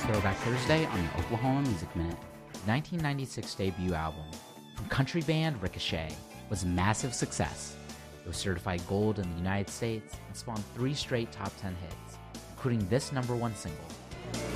Throwback Thursday on the Oklahoma Music Minute. 1996 debut album from country band Ricochet was a massive success. It was certified gold in the United States and spawned 3 straight top 10 hits, including this #1 single.